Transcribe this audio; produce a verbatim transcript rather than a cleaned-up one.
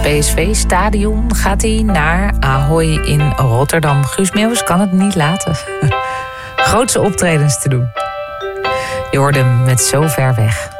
P S V-stadion gaat hij naar Ahoy in Rotterdam. Guus Meeuwis kan het niet laten grootse optredens te doen. Je hoorde hem met Zo Ver Weg.